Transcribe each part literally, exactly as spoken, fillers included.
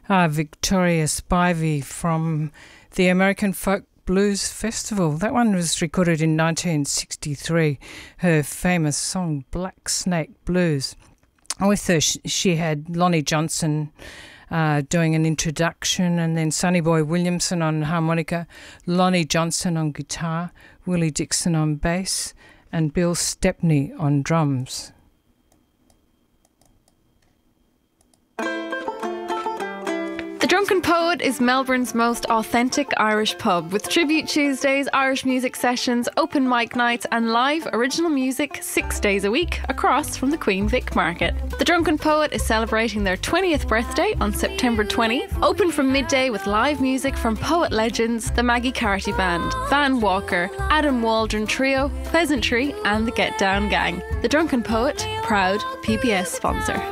uh, Victoria Spivey from the American Folk Blues Festival. That one was recorded in nineteen sixty-three, her famous song Black Snake Blues. With her, she had Lonnie Johnson uh, doing an introduction, and then Sonny Boy Williamson on harmonica, Lonnie Johnson on guitar, Willie Dixon on bass, and Bill Stepney on drums. The Drunken Poet is Melbourne's most authentic Irish pub, with Tribute Tuesdays, Irish music sessions, open mic nights and live original music six days a week across from the Queen Vic Market. The Drunken Poet is celebrating their twentieth birthday on September twentieth, open from midday with live music from poet legends the Maggie Carty Band, Van Walker, Adam Waldron Trio, Pleasantry and the Get Down Gang. The Drunken Poet, proud P P S sponsor.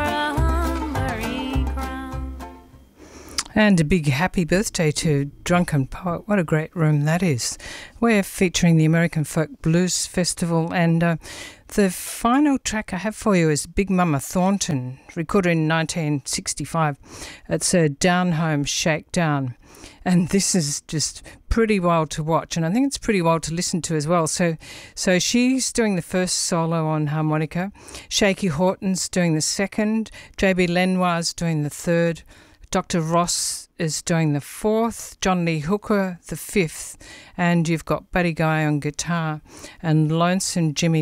And a big happy birthday to Drunken Poet. What a great room that is. We're featuring the American Folk Blues Festival, and uh, the final track I have for you is Big Mama Thornton, recorded in nineteen sixty-five. It's a Down Home Shakedown. And this is just pretty wild to watch, and I think it's pretty wild to listen to as well. So so she's doing the first solo on harmonica, Shaky Horton's doing the second, J B Lenoir's doing the third, Doctor Ross is doing the fourth, John Lee Hooker the fifth, and you've got Buddy Guy on guitar and Lonesome Jimmy